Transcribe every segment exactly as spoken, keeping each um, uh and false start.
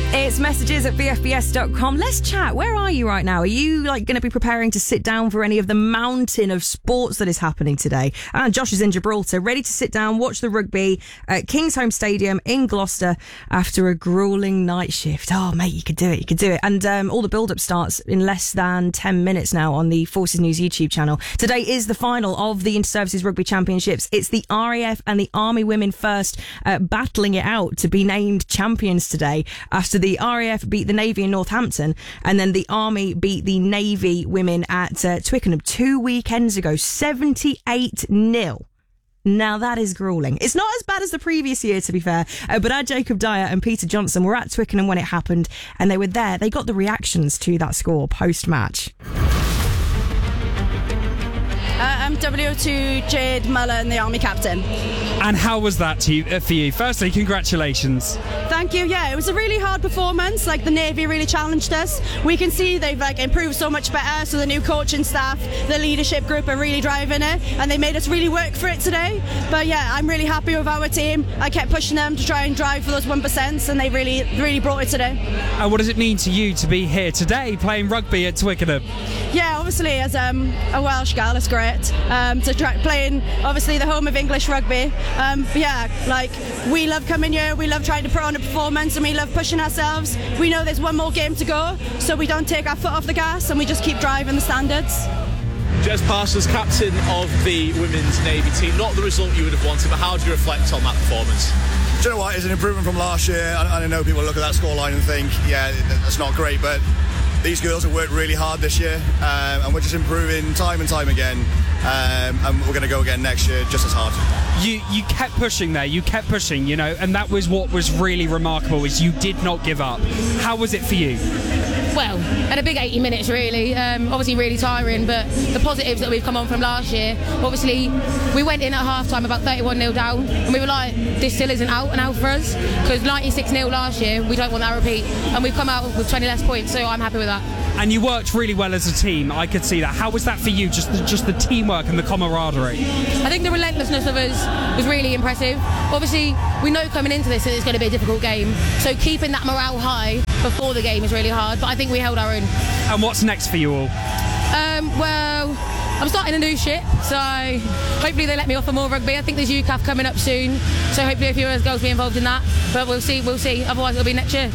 It's messages at b f b s dot com. Let's chat. Where are you right now? Are you like going to be preparing to sit down for any of the mountain of sports that is happening today? And Josh is in Gibraltar, ready to sit down, watch the rugby at Kingsholm Stadium in Gloucester after a gruelling night shift. Oh, mate, you could do it. You could do it. And um, all the build-up starts in less than ten minutes now on the Forces News YouTube channel. Today is the final of the Inter-Services Rugby Championships. It's the R A F and the Army Women First uh, battling it out to be named champions today after the R A F beat the Navy in Northampton and then the Army beat the Navy women at uh, Twickenham two weekends ago, seventy-eight nil. Now that is gruelling. It's not as bad as the previous year, to be fair, uh, but our Jacob Dyer and Peter Johnson were at Twickenham when it happened and they were there. They got the reactions to that score post-match. Uh, I'm W O two Jade Mullen, the Army captain. And how was that to you, uh, for you? Firstly, congratulations. Thank you. Yeah, it was a really hard performance. Like, the Navy really challenged us. We can see they've like improved so much better. So the new coaching staff, the leadership group are really driving it, and they made us really work for it today. But yeah, I'm really happy with our team. I kept pushing them to try and drive for those one percent, and they really, really brought it today. And what does it mean to you to be here today playing rugby at Twickenham? Yeah, obviously as um, a Welsh gal, it's great. Um, to try playing obviously the home of English rugby. Um, but yeah, like, we love coming here, we love trying to put on a performance, and we love pushing ourselves. We know there's one more game to go, so we don't take our foot off the gas and we just keep driving the standards. Jez Parsons, captain of the Women's Navy team. Not the result you would have wanted, but how do you reflect on that performance? Do you know what? It's an improvement from last year. I, I know people look at that scoreline and think, yeah, that's not great, but these girls have worked really hard this year, um, and we're just improving time and time again, um, and we're going to go again next year just as hard. You you kept pushing there, you kept pushing, you know, and that was what was really remarkable, is you did not give up. How was it for you? Well, at a big eighty minutes really, um, obviously really tiring, but the positives that we've come on from last year, obviously we went in at half time about thirty-one nil down, and we were like, this still isn't out and out for us, because ninety-six nil last year, we don't want that repeat, and we've come out with twenty less points, so I'm happy with that. And you worked really well as a team, I could see that. How was that for you, just the, just the teamwork and the camaraderie? I think the relentlessness of us was really impressive. Obviously, we know coming into this that it's going to be a difficult game, so keeping that morale high before the game is really hard, but I think we held our own. And what's next for you all? Um, well, I'm starting a new ship, so hopefully they let me off for more rugby. I think there's U C A F coming up soon, so hopefully a few of us girls will be involved in that, but we'll see, we'll see, otherwise it'll be next year.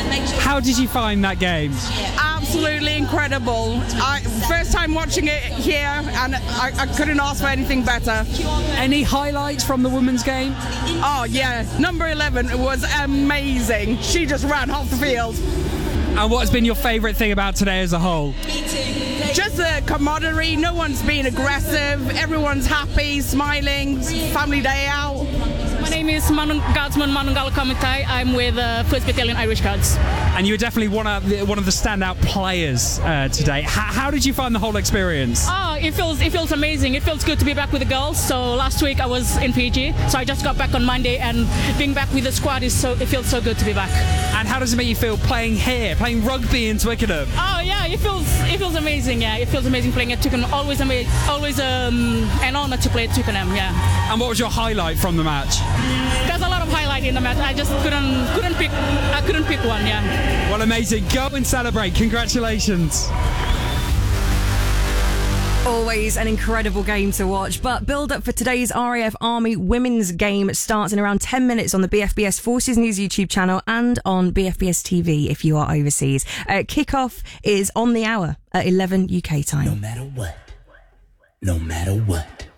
How did you find that game? Absolutely incredible. I, first time watching it here, and I, I couldn't ask for anything better. Any highlights from the women's game? Oh yeah, number eleven was amazing. She just ran half the field. And what's been your favourite thing about today as a whole? Just the camaraderie, no one's being aggressive, everyone's happy, smiling, family day out. My name is Manu, Guardsman Manungalo Kamitai. I'm with uh, first Battalion Irish Guards. And you were definitely one of the, one of the standout players uh, today. H- how did you find the whole experience? Oh, it feels it feels amazing. It feels good to be back with the girls. So last week I was in Fiji, so I just got back on Monday, and being back with the squad is so it feels so good to be back. And how does it make you feel playing here, playing rugby in Twickenham? Oh yeah, it feels it feels amazing. Yeah, it feels amazing playing at Twickenham. Always ama- always um, an honour to play at Twickenham. Yeah. And what was your highlight from the match? There's a lot of highlight in the match. I just couldn't couldn't pick I couldn't pick one. Yeah. Well, amazing. Go and celebrate. Congratulations. Always an incredible game to watch, but build up for today's R A F Army women's game starts in around ten minutes on the B F B S Forces News YouTube channel and on B F B S T V if you are overseas. Uh, kickoff is on the hour at eleven U K time. No matter what, no matter what.